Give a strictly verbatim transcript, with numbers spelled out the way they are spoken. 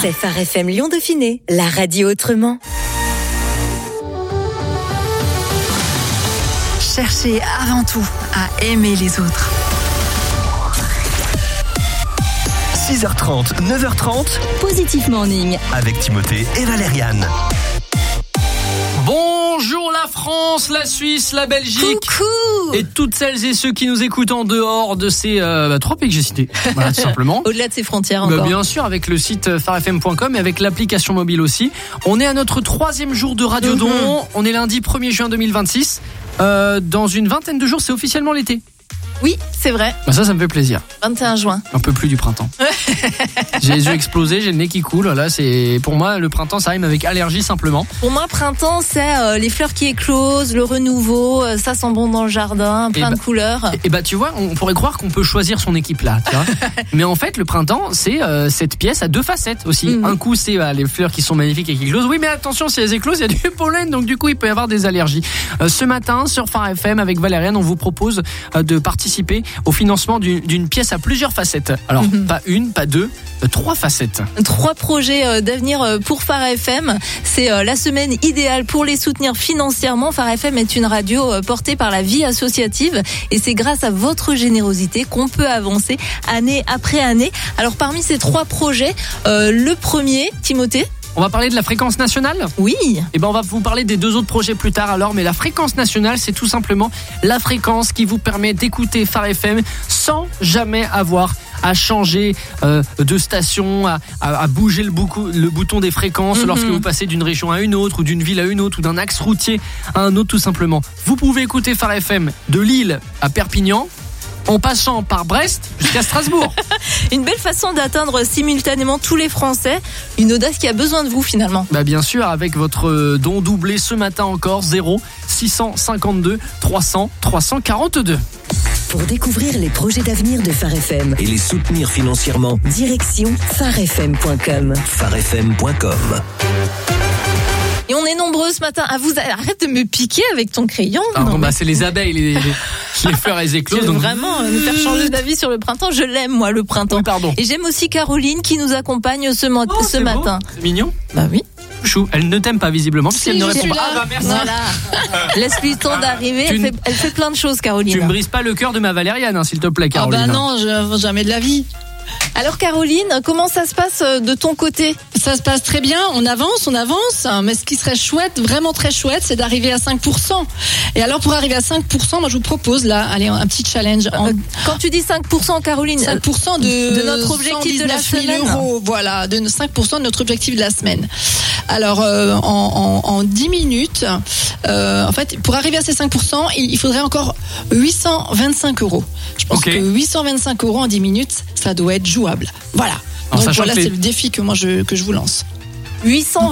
C'est Phare F M Lyon Dauphiné, la radio autrement. Cherchez avant tout à aimer les autres. six heures trente, neuf heures trente, Positif Morning. avec Timothée et Valériane. Bonjour la France, la Suisse, la Belgique. Coucou. Et toutes celles et ceux qui nous écoutent en dehors de ces euh, bah, trois pays que j'ai cités. Voilà, tout simplement. Au-delà de ses frontières Bah, encore. bien sûr, avec le site phare f m point com et avec l'application mobile aussi. On est à notre troisième jour de Radio Don. Mm-hmm. On est lundi premier juin deux mille vingt-six. Euh, dans une vingtaine de jours, c'est officiellement l'été. Oui, c'est vrai. Bah, ça, ça me fait plaisir. vingt et un juin. Un peu plus du printemps. J'ai les yeux explosés, j'ai le nez qui coule. Là, c'est pour moi le printemps, ça rime avec allergie simplement. Pour moi, printemps, c'est euh, les fleurs qui éclosent, le renouveau, euh, ça sent bon dans le jardin, plein Et de bah, couleurs. Et bah tu vois, on pourrait croire qu'on peut choisir son équipe là, tu vois. Mais en fait, le printemps, c'est euh, cette pièce à deux facettes aussi. Mm-hmm. Un coup, c'est bah, les fleurs qui sont magnifiques et qui éclosent. Oui, mais attention, si elles éclosent, il y a du pollen, donc du coup, il peut y avoir des allergies. Euh, ce matin, sur Phare F M, avec Valériane, on vous propose euh, de participer au financement d'une, d'une pièce à plusieurs facettes. Alors, Mm-hmm. pas une, pas deux, euh, trois facettes. Trois projets euh, d'avenir euh, pour Phare F M. C'est euh, la semaine idéale pour les soutenir financièrement. Phare F M est une radio euh, portée par la vie associative et c'est grâce à votre générosité qu'on peut avancer année après année. Alors parmi ces trois projets, euh, le premier, Timothée. On va parler de la fréquence nationale. Oui. Et ben on va vous parler des deux autres projets plus tard alors, mais la fréquence nationale, c'est tout simplement la fréquence qui vous permet d'écouter Phare F M sans jamais avoir à changer euh, de station, à, à, à bouger le, boucou, le bouton des fréquences mm-hmm. lorsque vous passez d'une région à une autre ou d'une ville à une autre ou d'un axe routier à un autre tout simplement. Vous pouvez écouter Phare F M de Lille à Perpignan, en passant par Brest jusqu'à Strasbourg. Une belle façon d'atteindre simultanément tous les Français. Une audace qui a besoin de vous finalement. Bah bien sûr, avec votre don doublé ce matin encore, zéro six cent cinquante-deux trois cents trois cent quarante-deux. Pour découvrir les projets d'avenir de Phare F M Et les soutenir financièrement, direction phare f m point com. phare f m point com. Et on est nombreux ce matin à vous... Arrête de me piquer avec ton crayon. Pardon, non, bah mais... c'est les abeilles, les, les, les fleurs, elles éclosent. Je veux Donc... vraiment me faire changer d'avis sur le printemps. Je l'aime, moi, le printemps. Oui, pardon. Et j'aime aussi Caroline qui nous accompagne ce, mo- Oh, ce c'est matin. beau. C'est mignon. Bah oui. Chou, elle ne t'aime pas visiblement puisqu'elle Si, ne je répond suis pas. là. Ah bah merci. Voilà. Laisse-lui le temps d'arriver. Tu Elle ne- fait, elle fait plein de choses, Caroline. Tu me brises pas le cœur de ma Valériane, hein, s'il te plaît, Ah Caroline. bah non, je, jamais de la vie. Alors, Caroline, comment ça se passe de ton côté? Ça se passe très bien, on avance, on avance, mais ce qui serait chouette, vraiment très chouette, c'est d'arriver à cinq pour cent. Et alors pour arriver à cinq pour cent, moi je vous propose là, allez, un petit challenge. En... Euh, Quand tu dis cinq pour cent, Caroline, cinq pour cent de, de notre objectif de la cent dix-neuf mille semaine. euros, voilà, de cinq pour cent de notre objectif de la semaine. Alors euh, en, en, en dix minutes, euh, en fait, pour arriver à ces cinq pour cent, il, il faudrait encore huit cent vingt-cinq euros. Je pense Okay. que huit cent vingt-cinq euros en dix minutes, ça doit être jouable. Voilà. Alors, Donc sachant voilà, que les- c'est le défi que moi je, que je vous lance. huit cent